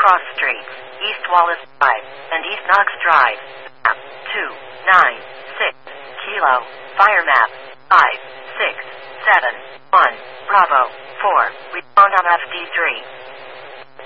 Cross Streets, East Wallace Drive, and East Knox Drive. Map 296 Kilo. Fire map 5671 Bravo 4. Respond on FD3.